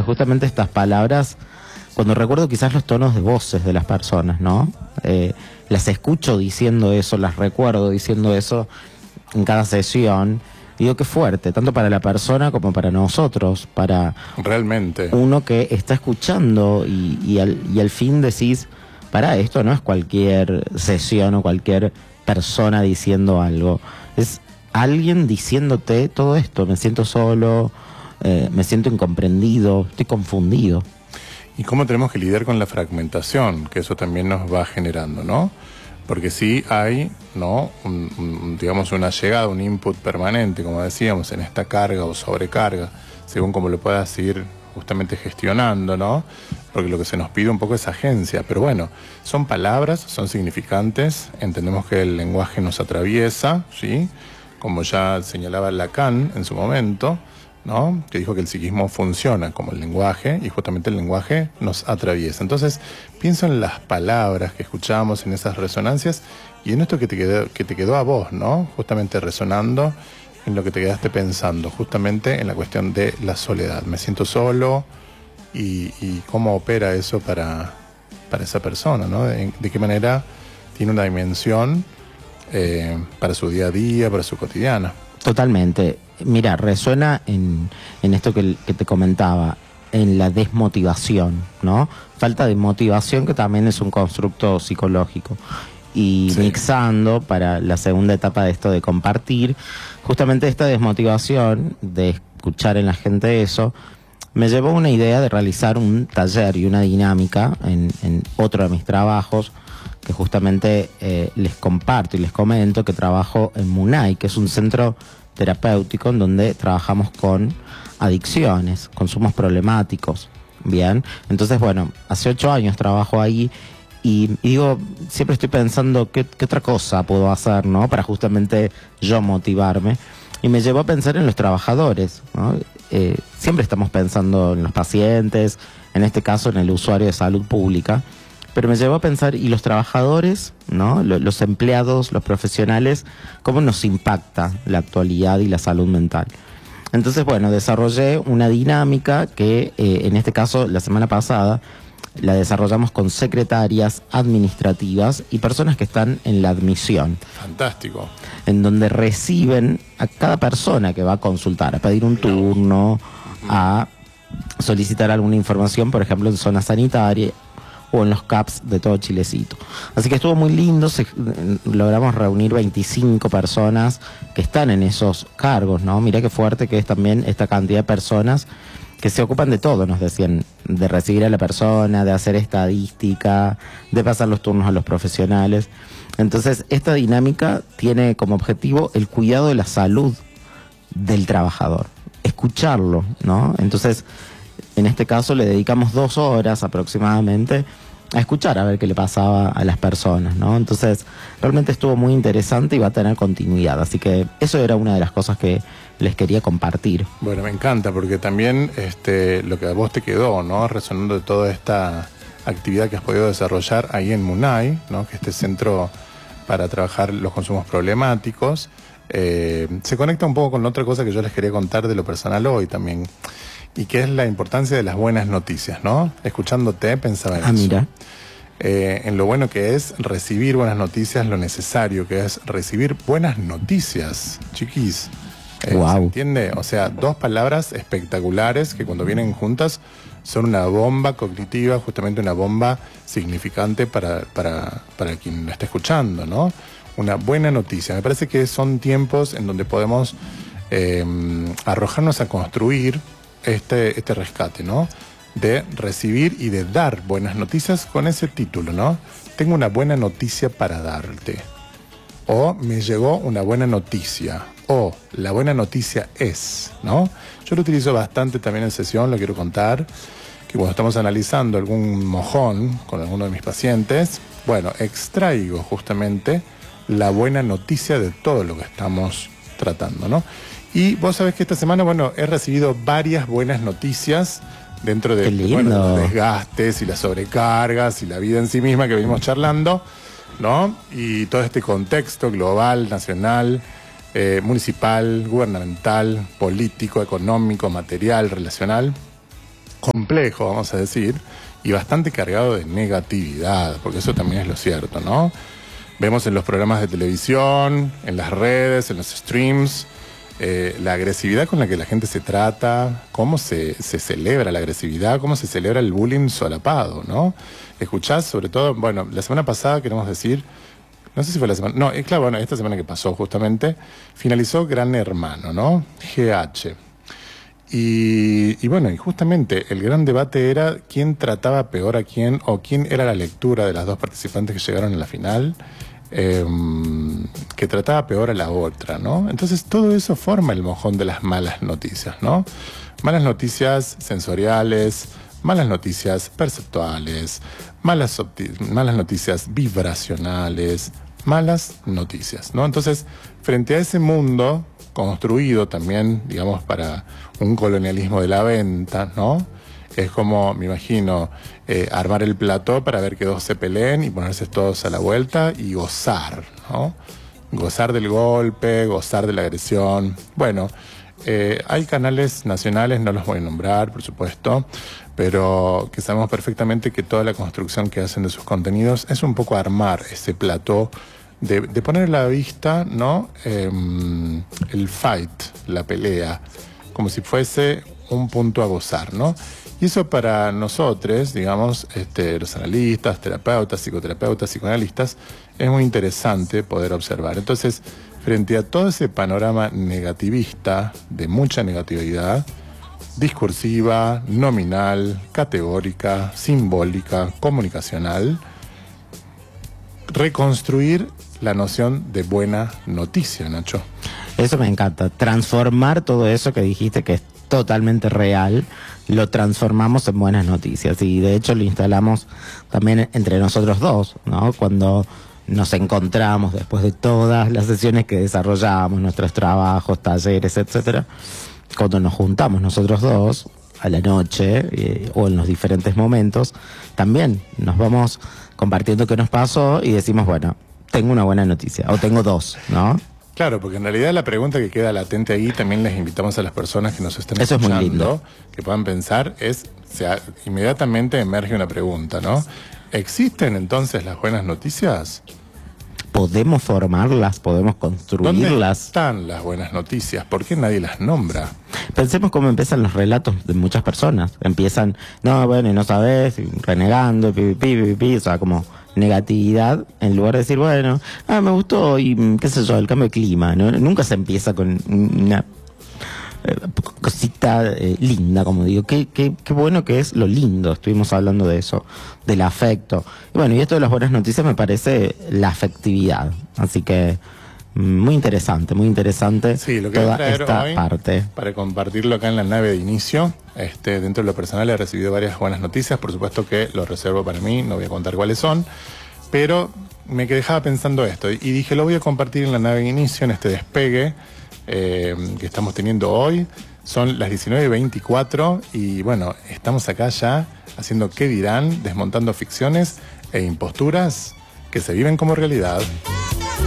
porque justamente estas palabras, cuando recuerdo quizás los tonos de voces de las personas, ¿no? Las escucho diciendo eso, las recuerdo diciendo eso en cada sesión. Digo, qué fuerte, tanto para la persona como para nosotros, para realmente uno que está escuchando y al fin decís, para esto no es cualquier sesión o cualquier persona diciendo algo, es alguien diciéndote todo esto, me siento solo, me siento incomprendido, estoy confundido. Y cómo tenemos que lidiar con la fragmentación, que eso también nos va generando, ¿no? Porque sí hay, ¿no? Digamos, una llegada, un input permanente, como decíamos, en esta carga o sobrecarga, según como lo puedas ir justamente gestionando, ¿no? Porque lo que se nos pide un poco es agencia. Pero bueno, son palabras, son significantes, entendemos que el lenguaje nos atraviesa, ¿sí? Como ya señalaba Lacan en su momento, ¿no? Que dijo que el psiquismo funciona como el lenguaje y justamente el lenguaje nos atraviesa. Entonces, pienso en las palabras que escuchamos, en esas resonancias y en esto que te quedó a vos, ¿no? Justamente resonando en lo que te quedaste pensando, justamente en la cuestión de la soledad. Me siento solo y cómo opera eso para esa persona, ¿no? De qué manera tiene una dimensión para su día a día, para su cotidiana. Totalmente. Mira, resuena en esto que te comentaba, en la desmotivación, ¿no? Falta de motivación, que también es un constructo psicológico. Y sí, mixando para la segunda etapa de esto de compartir, justamente esta desmotivación de escuchar en la gente eso, me llevó a una idea de realizar un taller y una dinámica en otro de mis trabajos, que justamente les comparto y les comento que trabajo en MUNAI, que es un centro terapéutico en donde trabajamos con adicciones, consumos problemáticos, ¿bien? Entonces, bueno, hace 8 años trabajo ahí y digo, siempre estoy pensando qué otra cosa puedo hacer, ¿no? Para justamente yo motivarme. Y me llevó a pensar en los trabajadores, ¿no? Siempre estamos pensando en los pacientes, en este caso en el usuario de salud pública, pero me llevó a pensar, ¿y los trabajadores, ¿no? Los empleados, los profesionales, cómo nos impacta la actualidad y la salud mental? Entonces, bueno, desarrollé una dinámica que en este caso la semana pasada la desarrollamos con secretarias administrativas y personas que están en la admisión. Fantástico. En donde reciben a cada persona que va a consultar, a pedir un turno, a solicitar alguna información, por ejemplo, en zona sanitaria o en los CAPS de todo Chilecito. Así que estuvo muy lindo, logramos reunir 25 personas que están en esos cargos, ¿no? Mirá qué fuerte que es también esta cantidad de personas que se ocupan de todo, nos decían, de recibir a la persona, de hacer estadística, de pasar los turnos a los profesionales. Entonces, esta dinámica tiene como objetivo el cuidado de la salud del trabajador, escucharlo, ¿no? Entonces, en este caso le dedicamos 2 horas aproximadamente a escuchar a ver qué le pasaba a las personas, ¿no? Entonces, realmente estuvo muy interesante y va a tener continuidad. Así que eso era una de las cosas que les quería compartir. Bueno, me encanta porque también lo que a vos te quedó, ¿no? Resonando de toda esta actividad que has podido desarrollar ahí en MUNAI, ¿no? Que este centro para trabajar los consumos problemáticos, se conecta un poco con otra cosa que yo les quería contar de lo personal hoy también, y que es la importancia de las buenas noticias, ¿no? Escuchándote pensaba en eso. Mira. En lo bueno que es recibir buenas noticias, lo necesario que es recibir buenas noticias, chiquis. Wow. ¿Se entiende? O sea, 2 palabras espectaculares que cuando vienen juntas son una bomba cognitiva, justamente una bomba significante para quien lo está escuchando, ¿no? Una buena noticia. Me parece que son tiempos en donde podemos arrojarnos a construir este rescate, ¿no? De recibir y de dar buenas noticias con ese título, ¿no? Tengo una buena noticia para darte. O me llegó una buena noticia. O la buena noticia es, ¿no? Yo lo utilizo bastante también en sesión, lo quiero contar, que cuando estamos analizando algún mojón con alguno de mis pacientes, bueno, extraigo justamente la buena noticia de todo lo que estamos tratando, ¿no? Y vos sabés que esta semana, bueno, he recibido varias buenas noticias dentro de los desgastes y las sobrecargas y la vida en sí misma que venimos charlando, ¿no? Y todo este contexto global, nacional, municipal, gubernamental, político, económico, material, relacional. complejo, vamos a decir, y bastante cargado de negatividad, porque eso también es lo cierto, ¿no? Vemos en los programas de televisión, en las redes, en los streams, la agresividad con la que la gente se trata, cómo se celebra la agresividad, cómo se celebra el bullying solapado, ¿no? Escuchás sobre todo, bueno, la semana pasada queremos decir, no sé si fue la semana, no, claro, bueno, esta semana que pasó justamente, finalizó Gran Hermano, ¿no? GH. Y bueno, y justamente el gran debate era quién trataba peor a quién, o quién era la lectura de las dos participantes que llegaron a la final, que trataba peor a la otra, ¿no? Entonces todo eso forma el mojón de las malas noticias, ¿no? Malas noticias sensoriales, malas noticias perceptuales, malas noticias vibracionales, malas noticias, ¿no? Entonces, frente a ese mundo construido también, digamos, para un colonialismo de la venta, ¿no? Es como, me imagino, armar el plató para ver que dos se peleen y ponerse todos a la vuelta y gozar, ¿no? Gozar del golpe, gozar de la agresión. Bueno, hay canales nacionales, no los voy a nombrar, por supuesto, pero que sabemos perfectamente que toda la construcción que hacen de sus contenidos es un poco armar ese plató de poner a la vista, ¿no? El fight, la pelea, como si fuese un punto a gozar, ¿no? Y eso para nosotros, digamos, los analistas, terapeutas, psicoterapeutas, psicoanalistas, es muy interesante poder observar. Entonces, frente a todo ese panorama negativista, de mucha negatividad, discursiva, nominal, categórica, simbólica, comunicacional, reconstruir la noción de buena noticia, Nacho. Eso me encanta, transformar todo eso que dijiste que es totalmente real, lo transformamos en buenas noticias, y de hecho lo instalamos también entre nosotros dos, ¿no? Cuando nos encontramos después de todas las sesiones que desarrollamos, nuestros trabajos, talleres, etcétera, cuando nos juntamos nosotros dos a la noche o en los diferentes momentos, también nos vamos compartiendo qué nos pasó y decimos, bueno, tengo una buena noticia, o tengo dos, ¿no? Claro, porque en realidad la pregunta que queda latente ahí, también les invitamos a las personas que nos están Eso escuchando, es muy lindo, que puedan pensar, inmediatamente emerge una pregunta, ¿no? ¿Existen entonces las buenas noticias? ¿Podemos formarlas? ¿Podemos construirlas? ¿Dónde están las buenas noticias? ¿Por qué nadie las nombra? Pensemos cómo empiezan los relatos de muchas personas. Empiezan, no, bueno, y no sabes, y renegando, o sea, como negatividad, en lugar de decir, bueno, me gustó, y qué sé yo, el cambio de clima, ¿no? Nunca se empieza con una cosita linda, como digo. Qué bueno que es lo lindo. Estuvimos hablando de eso, del afecto. Y bueno, y esto de las buenas noticias me parece la afectividad. Así que muy interesante sí, lo que toda voy a traer esta hoy, parte. para compartirlo acá en la nave de inicio. Dentro de lo personal he recibido varias buenas noticias, por supuesto que lo reservo para mí, no voy a contar cuáles son, pero me dejaba pensando esto y dije, lo voy a compartir en la nave de inicio, en este despegue que estamos teniendo hoy. Son las 19:24 y bueno, estamos acá ya haciendo ¿Qué dirán?, desmontando ficciones e imposturas que se viven como realidad.